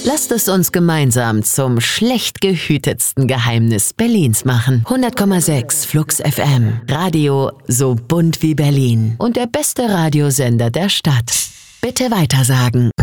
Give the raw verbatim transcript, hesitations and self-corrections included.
Lasst es uns gemeinsam zum schlecht gehütetsten Geheimnis Berlins machen. hundert Komma sechs Flux F M. Radio so bunt wie Berlin. Und der beste Radiosender der Stadt. Bitte weitersagen.